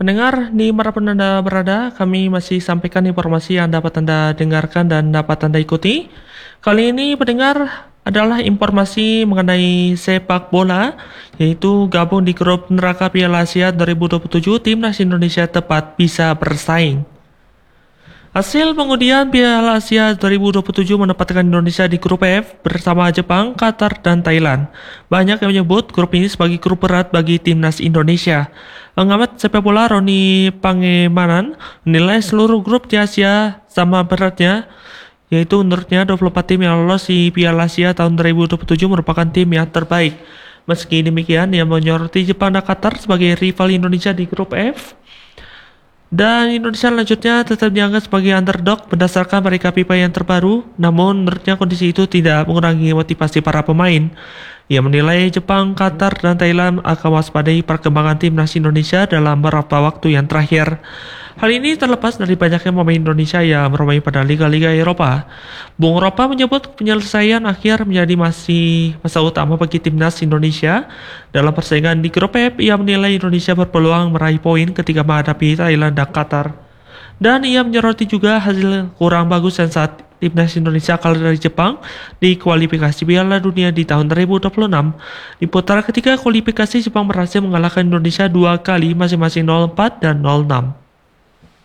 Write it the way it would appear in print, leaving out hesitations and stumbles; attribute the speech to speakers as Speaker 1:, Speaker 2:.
Speaker 1: Pendengar, di dimanapun Anda berada, kami masih sampaikan informasi yang dapat Anda dengarkan dan dapat Anda ikuti. Kali ini pendengar adalah informasi mengenai sepak bola, yaitu gabung di grup neraka Piala Asia 2027, Timnas Indonesia tepat bisa bersaing. Hasil pengundian Piala Asia 2027 menempatkan Indonesia di grup F bersama Jepang, Qatar, dan Thailand. Banyak yang menyebut grup ini sebagai grup berat bagi timnas Indonesia. Pengamat sepak bola Roni Pangemanan menilai seluruh grup di Asia sama beratnya, yaitu menurutnya 24 tim yang lolos di Piala Asia tahun 2027 merupakan tim yang terbaik. Meski demikian, ia menyoroti Jepang dan Qatar sebagai rival Indonesia di grup F. Dan Indonesia selanjutnya tetap dianggap sebagai underdog berdasarkan mereka pipa yang terbaru, namun menurutnya kondisi itu tidak mengurangi motivasi para pemain. Ia menilai Jepang, Qatar, dan Thailand akan waspadai perkembangan timnas Indonesia dalam beberapa waktu yang terakhir. Hal ini terlepas dari banyaknya pemain Indonesia yang bermain pada liga-liga Eropa. Bung Ropa menyebut penyelesaian akhir menjadi masih masa utama bagi timnas Indonesia. Dalam persaingan di grup F, ia menilai Indonesia berpeluang meraih poin ketika menghadapi Thailand dan Qatar. Dan ia menyoroti juga hasil kurang bagus dan saat timnas Indonesia kalah dari Jepang di kualifikasi Piala Dunia di tahun 2026. Di putaran ketiga kualifikasi, Jepang berhasil mengalahkan Indonesia 2 kali masing-masing 0-4 dan 0-6.